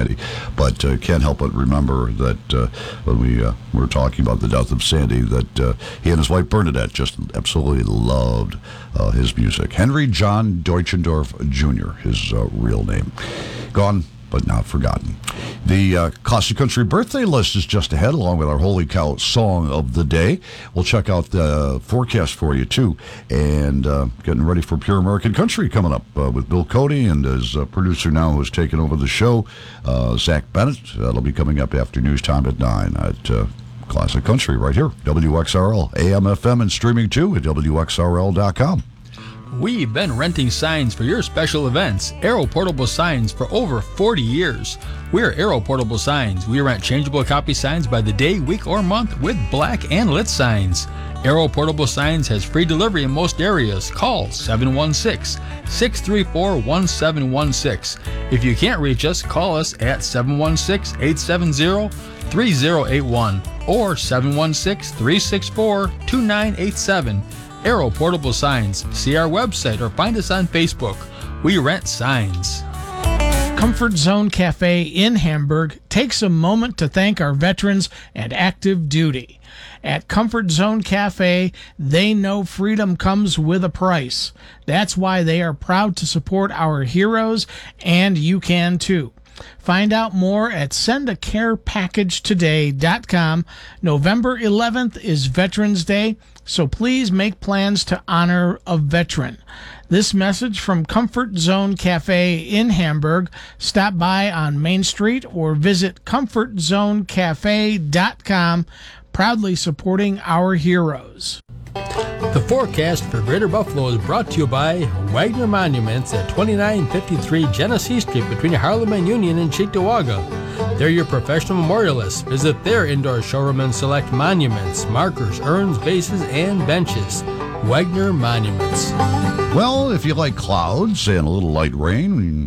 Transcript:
Sandy. But can't help but remember that when we were talking about the death of Sandy, that he and his wife Bernadette just absolutely loved his music. Henry John Deutschendorf Jr., his real name. Gone but not forgotten. The Classic Country birthday list is just ahead, along with our Holy Cow song of the day. We'll check out the forecast for you, too. And getting ready for Pure American Country coming up with Bill Cody and his producer now who's taken over the show, Zach Bennett. That'll be coming up after news time at 9 at Classic Country right here, WXRL, AM, FM, and streaming, too, at WXRL.com. We've been renting signs for your special events. Aero Portable Signs for over 40 years. We're Aero Portable Signs. We rent changeable copy signs by the day, week, or month with black and lit signs. Aero Portable Signs has free delivery in most areas. Call 716-634-1716. If you can't reach us, call us at 716-870-3081 or 716-364-2987. Aero Portable Signs. See our website or find us on Facebook. We rent signs. Comfort Zone Cafe in Hamburg takes a moment to thank our veterans and active duty. At Comfort Zone Cafe, they know freedom comes with a price. That's why they are proud to support our heroes, and you can too. Find out more at sendacarepacagetoday.com. November 11th is Veterans Day, so please make plans to honor a veteran. This message from Comfort Zone Cafe in Hamburg. Stop by on Main Street or visit comfortzonecafe.com, proudly supporting our heroes. The forecast for Greater Buffalo is brought to you by Wagner Monuments at 2953 Genesee Street between Harlem and Union in Cheektowaga. They're your professional memorialists. Visit their indoor showroom and select monuments, markers, urns, vases, and benches. Wagner Monuments. Well, if you like clouds and a little light rain,